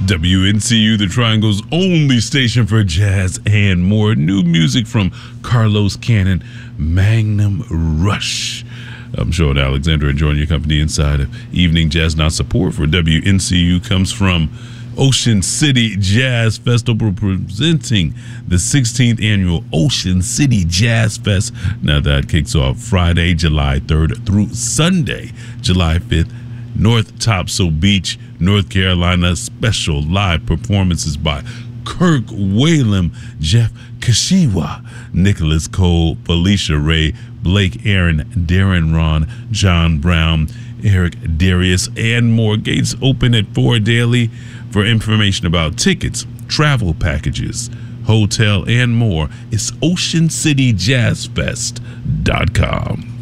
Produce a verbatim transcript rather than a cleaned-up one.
W N C U, the Triangle's only station for jazz and more. New music from Carlos Cannon, Magnum Rush. I'm Sean Alexander enjoying your company inside of Evening Jazz. Now, support for W N C U comes from Ocean City Jazz Festival, presenting the sixteenth annual Ocean City Jazz Fest. Now, that kicks off Friday, July third through Sunday, July fifth. North Topsail Beach, North Carolina. Special live performances by Kirk Whalum, Jeff Kashiwa, Nicholas Cole, Felicia Ray, Blake Aaron, Darren Ron, John Brown, Eric Darius, and more. Gates open at four daily. For information about tickets, travel packages, hotel, and more, it's ocean city jazz fest dot com.